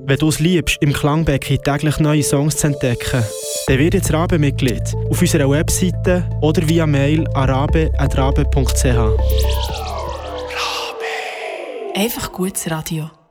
Wenn du es liebst, im Klangbecken täglich neue Songs zu entdecken, dann wird jetzt Rabe-Mitglied auf unserer Webseite oder via Mail an rabe@rabe.ch. Einfach gutes Radio.